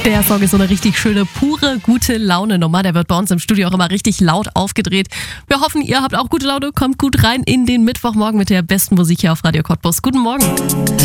Der Song ist so eine richtig schöne, pure, gute Laune-Nummer. Der wird bei uns im Studio auch immer richtig laut aufgedreht. Wir hoffen, ihr habt auch gute Laune. Kommt gut rein in den Mittwochmorgen mit der besten Musik hier auf Radio Cottbus. Guten Morgen.